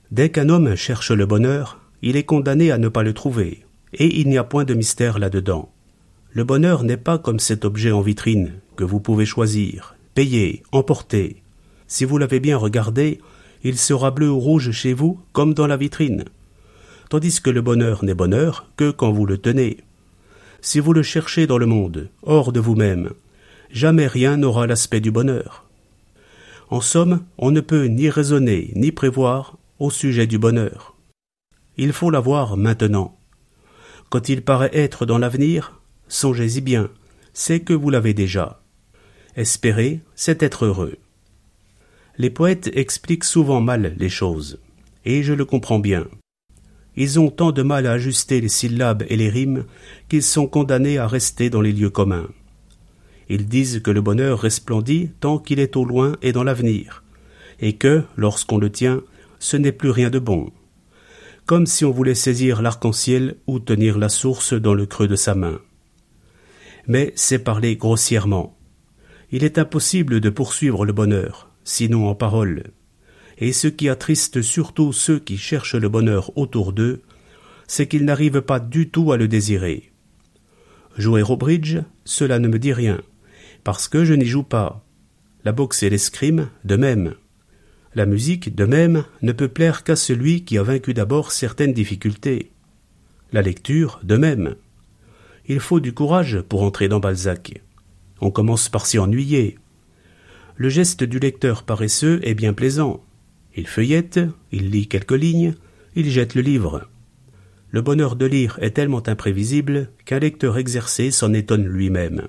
Dès qu'un homme cherche le bonheur, il est condamné à ne pas le trouver, et il n'y a point de mystère là-dedans. Le bonheur n'est pas comme cet objet en vitrine que vous pouvez choisir, payer, emporter. Si vous l'avez bien regardé, il sera bleu ou rouge chez vous comme dans la vitrine. Tandis que le bonheur n'est bonheur que quand vous le tenez. Si vous le cherchez dans le monde, hors de vous-même, jamais rien n'aura l'aspect du bonheur. En somme, on ne peut ni raisonner ni prévoir au sujet du bonheur. Il faut l'avoir maintenant. Quand il paraît être dans l'avenir, songez-y bien, c'est que vous l'avez déjà. Espérer, c'est être heureux. Les poètes expliquent souvent mal les choses, et je le comprends bien. Ils ont tant de mal à ajuster les syllabes et les rimes qu'ils sont condamnés à rester dans les lieux communs. Ils disent que le bonheur resplendit tant qu'il est au loin et dans l'avenir, et que, lorsqu'on le tient, ce n'est plus rien de bon. Comme si on voulait saisir l'arc-en-ciel ou tenir la source dans le creux de sa main. Mais c'est parler grossièrement. Il est impossible de poursuivre le bonheur, sinon en parole. Et ce qui attriste surtout ceux qui cherchent le bonheur autour d'eux, c'est qu'ils n'arrivent pas du tout à le désirer. Jouer au bridge, cela ne me dit rien, parce que je n'y joue pas. La boxe et l'escrime, de même. La musique, de même, ne peut plaire qu'à celui qui a vaincu d'abord certaines difficultés. La lecture, de même. Il faut du courage pour entrer dans Balzac. On commence par s'y ennuyer. Le geste du lecteur paresseux est bien plaisant. Il feuillette, il lit quelques lignes, il jette le livre. Le bonheur de lire est tellement imprévisible qu'un lecteur exercé s'en étonne lui-même.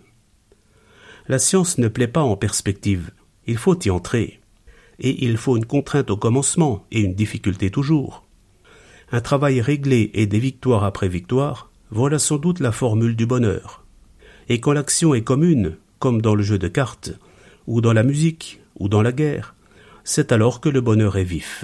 La science ne plaît pas en perspective, il faut y entrer. Et il faut une contrainte au commencement et une difficulté toujours. Un travail réglé et des victoires après victoires, voilà sans doute la formule du bonheur. Et quand l'action est commune, comme dans le jeu de cartes, ou dans la musique, ou dans la guerre, c'est alors que le bonheur est vif.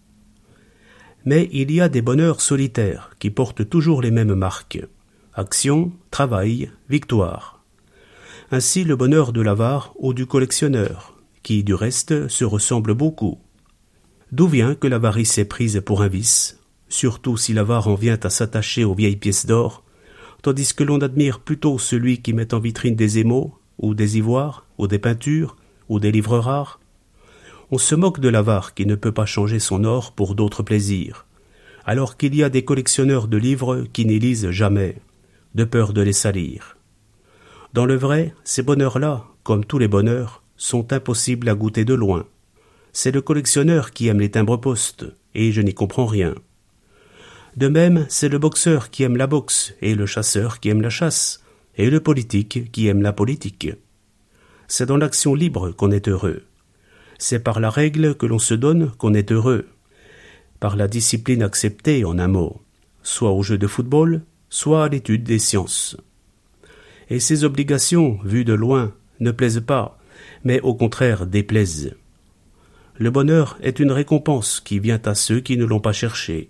Mais il y a des bonheurs solitaires qui portent toujours les mêmes marques. Action, travail, victoire. Ainsi le bonheur de l'avare ou du collectionneur, qui, du reste, se ressemblent beaucoup. D'où vient que l'avarice est prise pour un vice, surtout si l'avare en vient à s'attacher aux vieilles pièces d'or, tandis que l'on admire plutôt celui qui met en vitrine des émaux, ou des ivoires, ou des peintures, ou des livres rares. On se moque de l'avare qui ne peut pas changer son or pour d'autres plaisirs, alors qu'il y a des collectionneurs de livres qui n'y lisent jamais, de peur de les salir. Dans le vrai, ces bonheurs-là, comme tous les bonheurs, sont impossibles à goûter de loin. C'est le collectionneur qui aime les timbres-poste, et je n'y comprends rien. De même, c'est le boxeur qui aime la boxe, et le chasseur qui aime la chasse, et le politique qui aime la politique. C'est dans l'action libre qu'on est heureux. C'est par la règle que l'on se donne qu'on est heureux. Par la discipline acceptée, en un mot, soit au jeu de football, soit à l'étude des sciences. Et ces obligations, vues de loin, ne plaisent pas, mais au contraire déplaisent. Le bonheur est une récompense qui vient à ceux qui ne l'ont pas cherché.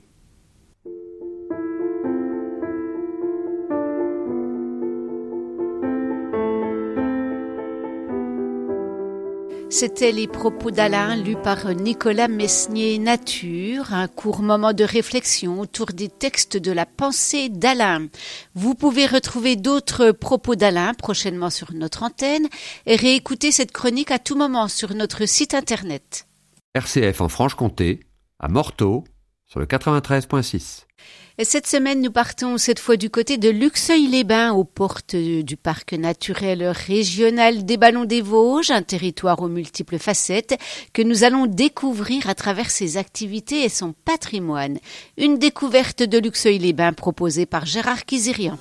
C'était les propos d'Alain lus par Nicolas Mesnier-Nature, un court moment de réflexion autour des textes de la pensée d'Alain. Vous pouvez retrouver d'autres propos d'Alain prochainement sur notre antenne et réécouter cette chronique à tout moment sur notre site internet. RCF en Franche-Comté, à Morteau, sur le 93.6. Et cette semaine, nous partons cette fois du côté de Luxeuil-les-Bains, aux portes du parc naturel régional des Ballons des Vosges, un territoire aux multiples facettes que nous allons découvrir à travers ses activités et son patrimoine. Une découverte de Luxeuil-les-Bains proposée par Gérard Kizirian.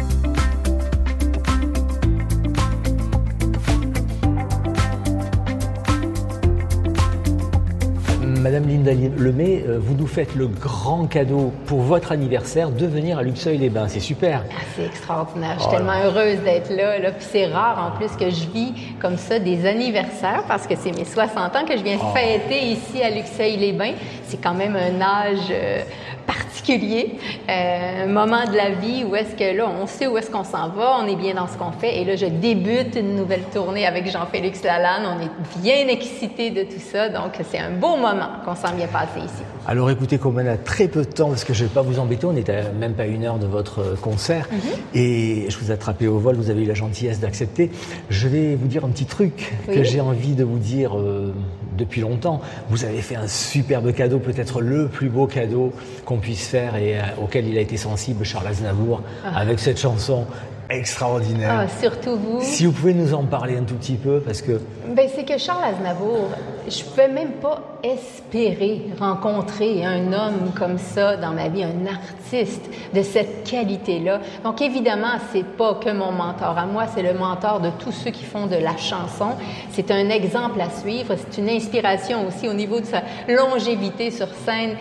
Madame Linda Lemay, vous nous faites le grand cadeau pour votre anniversaire de venir à Luxeuil-les-Bains. C'est super. Ah, c'est extraordinaire. Je suis tellement heureuse d'être là. Puis c'est rare en plus que je vis comme ça des anniversaires parce que c'est mes 60 ans que je viens fêter ici à Luxeuil-les-Bains. C'est quand même un âge particulier, un moment de la vie où est-ce que là, on sait où est-ce qu'on s'en va, on est bien dans ce qu'on fait. Et là, je débute une nouvelle tournée avec Jean-Félix Lalanne. On est bien excités de tout ça. Donc, c'est un beau moment qu'on s'en vient passer ici. Alors écoutez, comme on a très peu de temps, parce que je ne vais pas vous embêter, on n'est même pas à 1 heure de votre concert, et je vous ai attrapé au vol, vous avez eu la gentillesse d'accepter. Je vais vous dire un petit truc que j'ai envie de vous dire depuis longtemps. Vous avez fait un superbe cadeau, peut-être le plus beau cadeau qu'on puisse faire et auquel il a été sensible, Charles Aznavour, avec cette chanson extraordinaire. Surtout vous. Si vous pouvez nous en parler un tout petit peu, parce que... c'est que Charles Aznavour, je ne pouvais même pas espérer rencontrer un homme comme ça dans ma vie, un artiste de cette qualité-là. Donc évidemment, c'est pas que mon mentor à moi, c'est le mentor de tous ceux qui font de la chanson. C'est un exemple à suivre, c'est une inspiration aussi au niveau de sa longévité sur scène.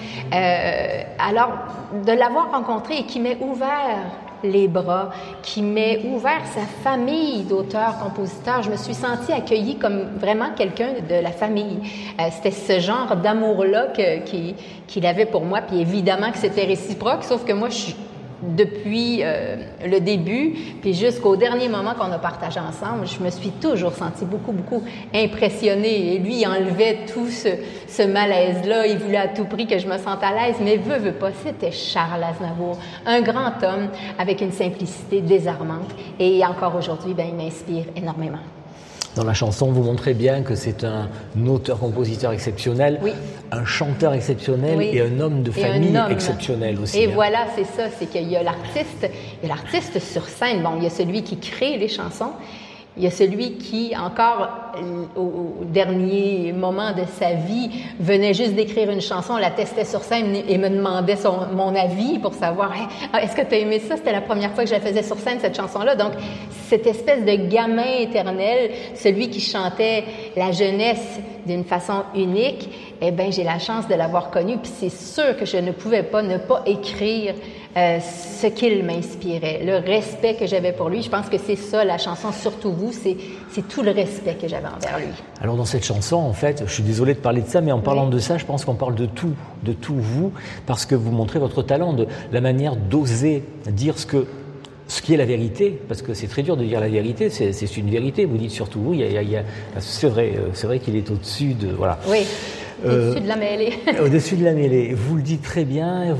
Alors, de l'avoir rencontré et qui m'ait ouvert les bras, qui m'ait ouvert sa famille d'auteurs-compositeurs. Je me suis sentie accueillie comme vraiment quelqu'un de la famille. C'était ce genre d'amour-là qu'il avait pour moi, puis évidemment que c'était réciproque, sauf que moi, je suis depuis le début, puis jusqu'au dernier moment qu'on a partagé ensemble, je me suis toujours sentie beaucoup impressionnée. Et lui, il enlevait tout ce malaise-là. Il voulait à tout prix que je me sente à l'aise, mais veut pas, c'était Charles Aznavour, un grand homme avec une simplicité désarmante. Et encore aujourd'hui, il m'inspire énormément. Dans la chanson, vous montrez bien que c'est un auteur-compositeur exceptionnel, un chanteur exceptionnel et un homme de famille exceptionnel aussi. Et voilà, c'est ça, c'est qu'il y a l'artiste sur scène. Bon, il y a celui qui crée les chansons, il y a celui qui, encore au dernier moment de sa vie, venait juste d'écrire une chanson, la testait sur scène et me demandait mon avis pour savoir est-ce que tu as aimé ça? C'était la première fois que je la faisais sur scène, cette chanson-là. Donc, cette espèce de gamin éternel, celui qui chantait la jeunesse d'une façon unique, j'ai la chance de l'avoir connu. Puis c'est sûr que je ne pouvais pas ne pas écrire ce qu'il m'inspirait, le respect que j'avais pour lui. Je pense que c'est ça, la chanson Surtout vous, c'est tout le respect que j'avais envers lui. Alors dans cette chanson, en fait, je suis désolé de parler de ça, mais en parlant de ça, je pense qu'on parle de tout vous, parce que vous montrez votre talent, de la manière d'oser dire ce qui est la vérité, parce que c'est très dur de dire la vérité, c'est une vérité. Vous dites surtout vous, c'est vrai qu'il est au-dessus de... Voilà. Oui. Au-dessus de la mêlée. Au-dessus de la mêlée. Vous le dites très bien,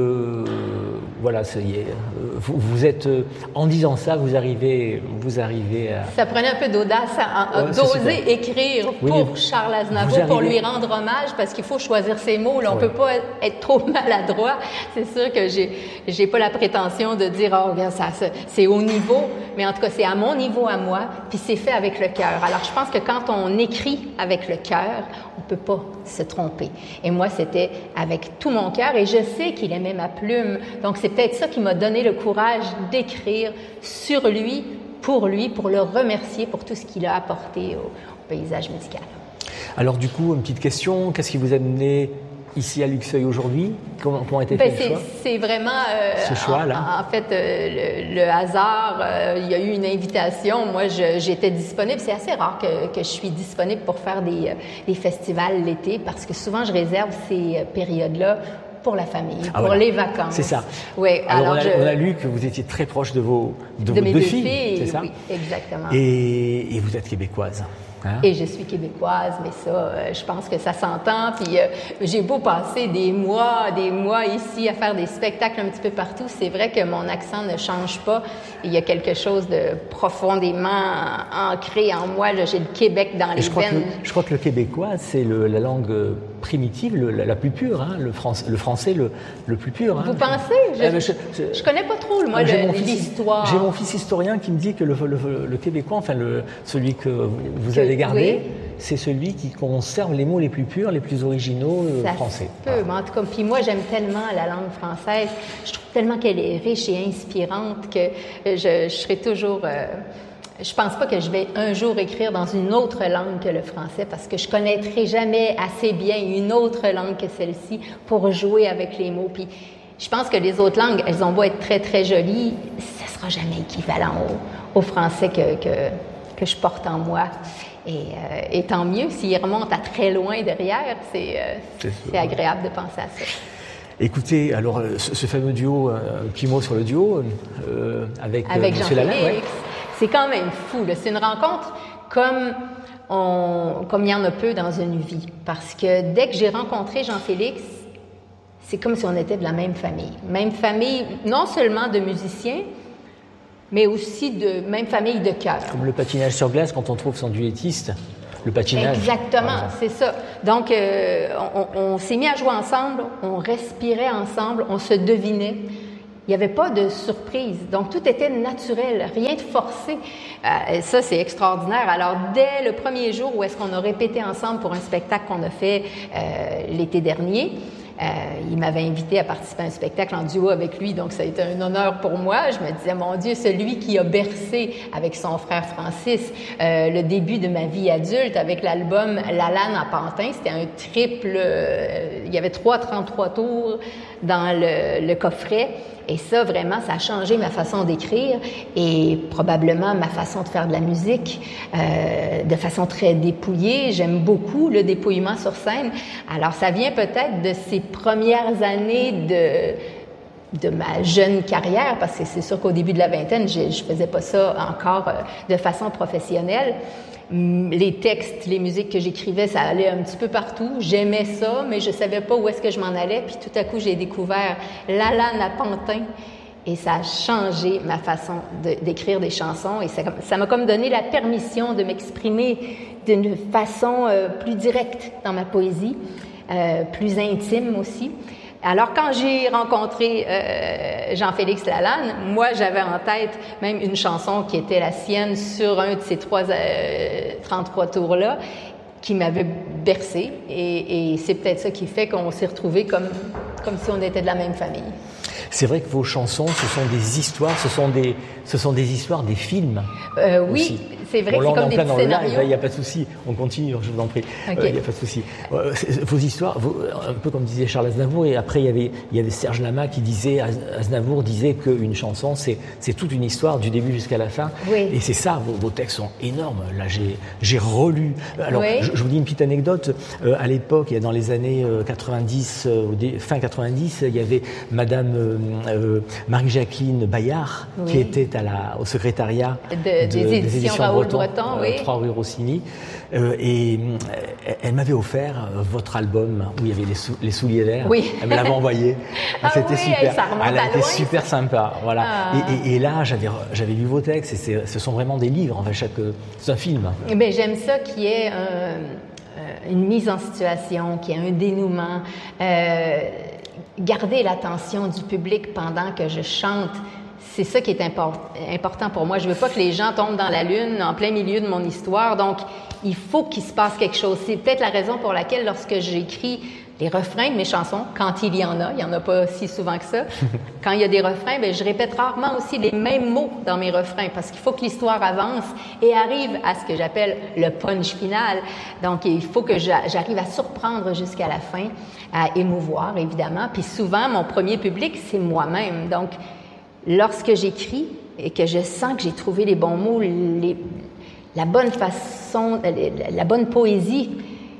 voilà, vous êtes, en disant ça, vous arrivez à... Ça prenait un peu d'audace d'oser écrire pour Charles Aznavour, pour lui rendre hommage, parce qu'il faut choisir ses mots. Là, on peut pas être trop maladroit. C'est sûr que j'ai pas la prétention de dire, regarde, ça, c'est au niveau, mais en tout cas, c'est à mon niveau à moi, puis c'est fait avec le cœur. Alors, je pense que quand on écrit avec le cœur, on peut pas se tromper. Et moi, c'était avec tout mon cœur, et je sais qu'il aimait ma plume. Donc, c'est peut-être ça qui m'a donné le courage d'écrire sur lui, pour le remercier pour tout ce qu'il a apporté au paysage musical. Alors, du coup, une petite question, qu'est-ce qui vous a amené ici à Luxeuil aujourd'hui? Comment a été fait le choix? C'est vraiment ce choix-là. En fait, le hasard. Il y a eu une invitation. Moi, j'étais disponible. C'est assez rare que je suis disponible pour faire des festivals l'été, parce que souvent, je réserve ces périodes-là pour la famille, pour les vacances. C'est ça. Oui. Alors on a lu que vous étiez très proche de vos deux filles, c'est ça? Oui, exactement. Et vous êtes québécoise. Hein? Et je suis québécoise, mais ça, je pense que ça s'entend. Puis j'ai beau passer des mois ici à faire des spectacles un petit peu partout, c'est vrai que mon accent ne change pas. Il y a quelque chose de profondément ancré en moi. Là, j'ai le Québec dans les veines. Je crois que le québécois, c'est la langue primitive, la plus pure, hein, le français le plus pur. Hein. Vous pensez? Je connais pas trop, moi, l'histoire. J'ai mon fils historien qui me dit que le québécois, enfin celui que vous avez gardé, c'est celui qui conserve les mots les plus purs, les plus originaux français. Ça peut, mais en tout cas, puis moi, j'aime tellement la langue française. Je trouve tellement qu'elle est riche et inspirante que je serai toujours... je pense pas que je vais un jour écrire dans une autre langue que le français, parce que je connaîtrai jamais assez bien une autre langue que celle-ci pour jouer avec les mots. Puis je pense que les autres langues, elles ont beau être très, très jolies, ça sera jamais équivalent au français que je porte en moi. Et tant mieux, s'il remonte à très loin derrière, c'est agréable de penser à ça. Écoutez, alors ce fameux duo, un petit mot sur le duo avec Monsieur Lalanne. Ouais. C'est quand même fou, là. C'est une rencontre comme il y en a peu dans une vie. Parce que dès que j'ai rencontré Jean-Félix, c'est comme si on était de la même famille. Même famille, non seulement de musiciens, mais aussi de même famille de cœur. Comme le patinage sur glace quand on trouve son duettiste. Le patinage. Exactement, c'est ça. Donc, on s'est mis à jouer ensemble, on respirait ensemble, on se devinait. Il n'y avait pas de surprise. Donc, tout était naturel, rien de forcé. Ça, c'est extraordinaire. Alors, dès le premier jour où est-ce qu'on a répété ensemble pour un spectacle qu'on a fait l'été dernier, il m'avait invité à participer à un spectacle en duo avec lui, donc ça a été un honneur pour moi. Je me disais, mon Dieu, celui qui a bercé avec son frère Francis le début de ma vie adulte avec l'album Lalanne à Pantin, c'était un triple, il y avait 33 tours dans le coffret. Et ça, vraiment, ça a changé ma façon d'écrire et probablement ma façon de faire de la musique de façon très dépouillée. J'aime beaucoup le dépouillement sur scène. Alors, ça vient peut-être de ces premières années de ma jeune carrière, parce que c'est sûr qu'au début de la vingtaine, je faisais pas ça encore de façon professionnelle. Les textes, les musiques que j'écrivais, ça allait un petit peu partout. J'aimais ça, mais je savais pas où est-ce que je m'en allais. Puis tout à coup, j'ai découvert Lalanne à Pantin et ça a changé ma façon d'écrire des chansons. Et ça m'a comme donné la permission de m'exprimer d'une façon plus directe dans ma poésie, plus intime aussi. Alors, quand j'ai rencontré Jean-Félix Lalanne, moi, j'avais en tête même une chanson qui était la sienne sur un de ces 33 tours-là, qui m'avait bercée. Et c'est peut-être ça qui fait qu'on s'est retrouvés comme si on était de la même famille. C'est vrai que vos chansons, ce sont des histoires, ce sont des histoires des films. Oui. Aussi. C'est vrai que c'est comme des petits scénarios. Il n'y a pas de souci, on continue, je vous en prie. Okay. Il n'y a pas de souci. Vos histoires, un peu comme disait Charles Aznavour, et après il y avait Serge Lama qui disait, Aznavour disait qu'une chanson, c'est toute une histoire du début jusqu'à la fin. Oui. Et c'est ça, vos textes sont énormes. Là, j'ai relu. Alors, oui. je vous dis une petite anecdote. À l'époque, dans les années 90, fin 90, il y avait Madame Marie-Jacqueline Bayard, oui, qui était au secrétariat des éditions Raoul Breton, oui. 3 rue Rossini, et elle m'avait offert votre album où il y avait les souliers verts. Oui. Elle me l'avait envoyé. C'était super. Elle a été super sympa. Voilà. Ah. Et là, j'avais lu vos textes et ce sont vraiment des livres. En fait, c'est un film. Mais j'aime ça qui est une mise en situation, qui est un dénouement. Garder l'attention du public pendant que je chante. C'est ça qui est important pour moi. Je veux pas que les gens tombent dans la lune en plein milieu de mon histoire. Donc, il faut qu'il se passe quelque chose. C'est peut-être la raison pour laquelle, lorsque j'écris les refrains de mes chansons, quand il y en a pas si souvent que ça, quand il y a des refrains, je répète rarement aussi les mêmes mots dans mes refrains parce qu'il faut que l'histoire avance et arrive à ce que j'appelle le punch final. Donc, il faut que j'arrive à surprendre jusqu'à la fin, à émouvoir, évidemment. Puis souvent, mon premier public, c'est moi-même. Donc, lorsque j'écris et que je sens que j'ai trouvé les bons mots, la bonne façon, la bonne poésie,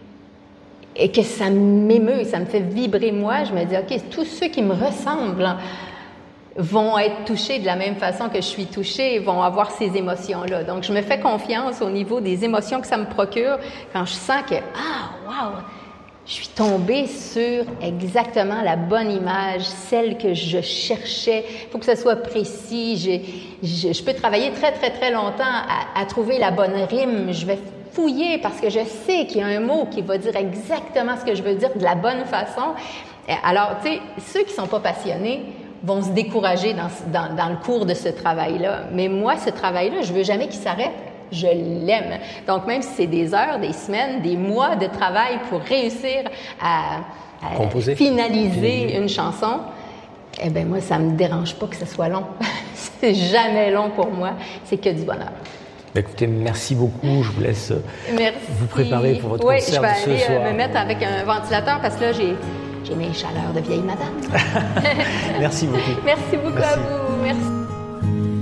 et que ça m'émeut, ça me fait vibrer moi, je me dis, OK, tous ceux qui me ressemblent vont être touchés de la même façon que je suis touchée, vont avoir ces émotions-là. Donc, je me fais confiance au niveau des émotions que ça me procure quand je sens que, wow, je suis tombée sur exactement la bonne image, celle que je cherchais. Il faut que ça soit précis. Je peux travailler très, très, très longtemps à trouver la bonne rime. Je vais fouiller parce que je sais qu'il y a un mot qui va dire exactement ce que je veux dire de la bonne façon. Alors, tu sais, ceux qui sont pas passionnés vont se décourager dans le cours de ce travail-là. Mais moi, ce travail-là, je veux jamais qu'il s'arrête. Je l'aime. Donc, même si c'est des heures, des semaines, des mois de travail pour réussir à finaliser une chanson, eh bien, moi, ça me dérange pas que ce soit long. C'est jamais long pour moi. C'est que du bonheur. Écoutez, merci beaucoup. Je vous laisse vous préparer pour votre concert de ce soir. Oui, je vais aller me mettre avec un ventilateur parce que là, j'ai mes chaleurs de vieille madame. Merci beaucoup. Merci beaucoup à vous. Merci.